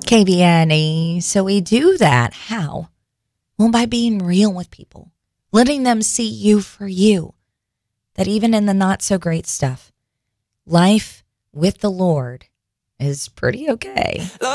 KBNE. So we do that. How? Well, by being real with people, letting them see you for you. That even in the not so great stuff, life with the Lord is pretty okay.